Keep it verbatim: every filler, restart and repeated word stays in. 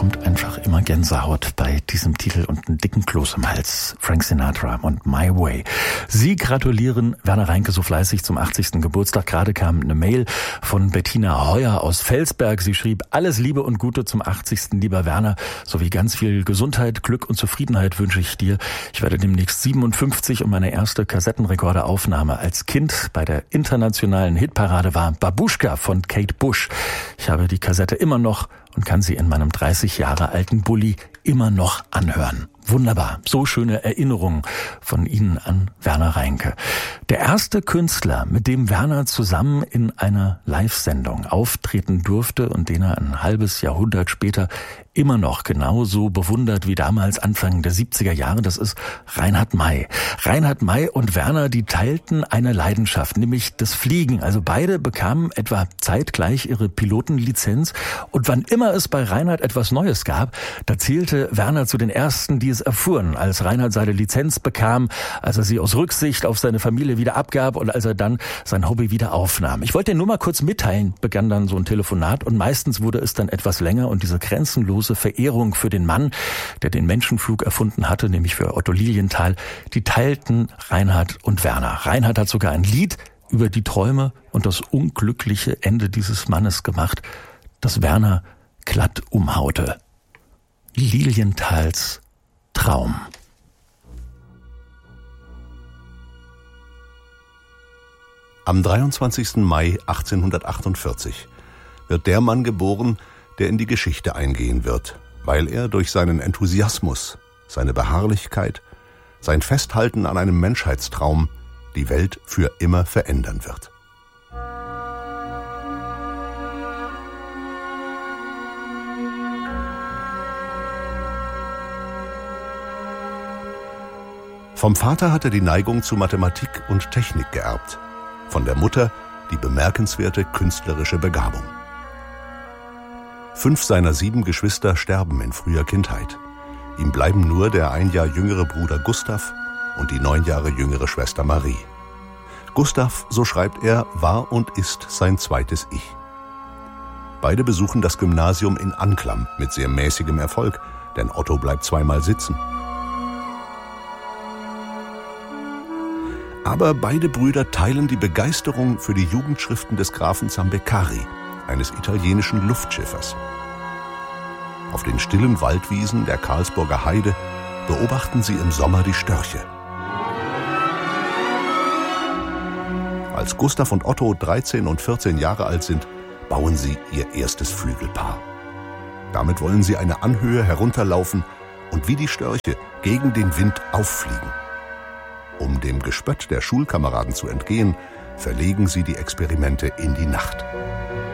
bekommt einfach immer Gänsehaut bei diesem Titel und einen dicken Kloß im Hals. Frank Sinatra und My Way. Sie gratulieren Werner Reinke so fleißig zum achtzigsten Geburtstag. Gerade kam eine Mail von Bettina Heuer aus Felsberg. Sie schrieb: Alles Liebe und Gute zum achtzigsten Lieber Werner, sowie ganz viel Gesundheit, Glück und Zufriedenheit wünsche ich dir. Ich werde demnächst siebenundfünfzig und meine erste Kassettenrekorderaufnahme als Kind bei der internationalen Hitparade war Babuschka von Kate Bush. Ich habe die Kassette immer noch und kann sie in meinem dreißig Jahre alten Bulli immer noch anhören. Wunderbar, so schöne Erinnerungen von Ihnen an Werner Reinke. Der erste Künstler, mit dem Werner zusammen in einer Live-Sendung auftreten durfte und den er ein halbes Jahrhundert später immer noch genauso bewundert wie damals Anfang der siebziger Jahre, das ist Reinhard Mey. Reinhard Mey und Werner, die teilten eine Leidenschaft, nämlich das Fliegen. Also beide bekamen etwa zeitgleich ihre Pilotenlizenz und wann immer es bei Reinhard etwas Neues gab, da zählte Werner zu den Ersten, die es erfuhren, als Reinhard seine Lizenz bekam, als er sie aus Rücksicht auf seine Familie wieder abgab und als er dann sein Hobby wieder aufnahm. Ich wollte dir nur mal kurz mitteilen, begann dann so ein Telefonat und meistens wurde es dann etwas länger und diese grenzenlose Verehrung für den Mann, der den Menschenflug erfunden hatte, nämlich für Otto Lilienthal, die teilten Reinhard und Werner. Reinhard hat sogar ein Lied über die Träume und das unglückliche Ende dieses Mannes gemacht, das Werner glatt umhaute. Lilienthals Traum. Am dreiundzwanzigsten Mai achtzehnhundertachtundvierzig wird der Mann geboren, der in die Geschichte eingehen wird, weil er durch seinen Enthusiasmus, seine Beharrlichkeit, sein Festhalten an einem Menschheitstraum die Welt für immer verändern wird. Vom Vater hat er die Neigung zu Mathematik und Technik geerbt, von der Mutter die bemerkenswerte künstlerische Begabung. Fünf seiner sieben Geschwister sterben in früher Kindheit. Ihm bleiben nur der ein Jahr jüngere Bruder Gustav und die neun Jahre jüngere Schwester Marie. Gustav, so schreibt er, war und ist sein zweites Ich. Beide besuchen das Gymnasium in Anklam mit sehr mäßigem Erfolg, denn Otto bleibt zweimal sitzen. Aber beide Brüder teilen die Begeisterung für die Jugendschriften des Grafen Zambeccari, eines italienischen Luftschiffers. Auf den stillen Waldwiesen der Karlsburger Heide beobachten sie im Sommer die Störche. Als Gustav und Otto dreizehn und vierzehn Jahre alt sind, bauen sie ihr erstes Flügelpaar. Damit wollen sie eine Anhöhe herunterlaufen und wie die Störche gegen den Wind auffliegen. Um dem Gespött der Schulkameraden zu entgehen, verlegen sie die Experimente in die Nacht.